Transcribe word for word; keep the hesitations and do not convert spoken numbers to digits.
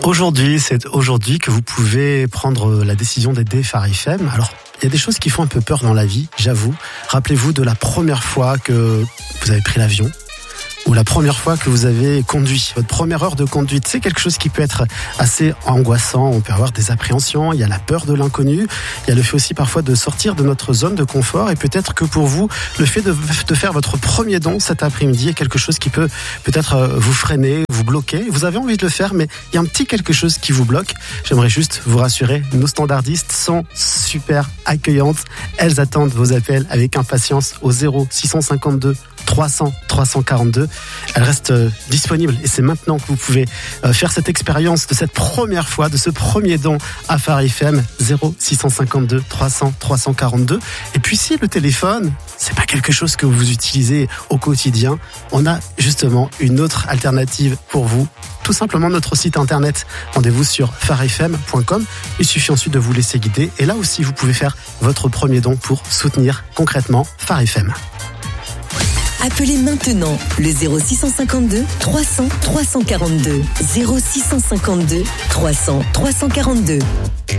Aujourd'hui, c'est aujourd'hui que vous pouvez prendre la décision d'aider Phare F M. Alors, il y a des choses qui font un peu peur dans la vie, j'avoue. Rappelez-vous de la première fois que vous avez pris l'avion, ou la première fois que vous avez conduit, votre première heure de conduite. C'est quelque chose qui peut être assez angoissant, on peut avoir des appréhensions, il y a la peur de l'inconnu, il y a le fait aussi parfois de sortir de notre zone de confort, et peut-être que pour vous, le fait de, de faire votre premier don cet après-midi est quelque chose qui peut peut-être vous freiner, vous bloquer. Vous avez envie de le faire, mais il y a un petit quelque chose qui vous bloque. J'aimerais juste vous rassurer, nos standardistes sont super accueillantes, elles attendent vos appels avec impatience au zéro six cent cinquante-deux trois cents trois cent quarante-deux. Elle reste euh, disponible et c'est maintenant que vous pouvez euh, faire cette expérience de cette première fois, de ce premier don à Phare F M. Zéro six cent cinquante-deux trois cents trois cent quarante-deux. Et puis si le téléphone, c'est pas quelque chose que vous utilisez au quotidien, on a justement une autre alternative pour vous. Tout simplement notre site internet. Rendez-vous sur phare f m point com. Il suffit ensuite de vous laisser guider. Et là aussi, vous pouvez faire votre premier don pour soutenir concrètement Phare F M. Appelez maintenant le zéro six cent cinquante-deux trois cents trois cent quarante-deux. zéro six cent cinquante-deux trois cents trois cent quarante-deux.